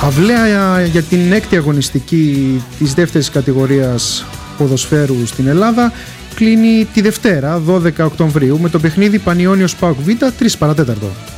Αυλαία για την έκτη αγωνιστική της δεύτερης κατηγορίας ποδοσφαίρου στην Ελλάδα κλείνει τη Δευτέρα 12 Οκτωβρίου με το παιχνίδι Πανιώνιος ΠΑΟΚ Β 3 παρατέταρτο.